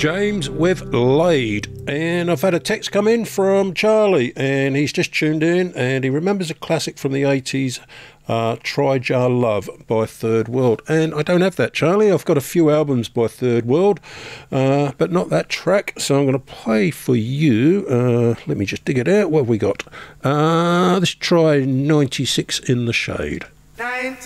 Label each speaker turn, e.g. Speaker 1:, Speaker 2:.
Speaker 1: James with Laid. And I've had a text come in from Charlie, and he's just tuned in, and he remembers a classic from the 80s, Try Jar Love by Third World. And I don't have that, Charlie. I've got a few albums by Third World, but not that track, so I'm going to play for you. Let me just dig it out. What have we got? Let's try 96 in the Shade.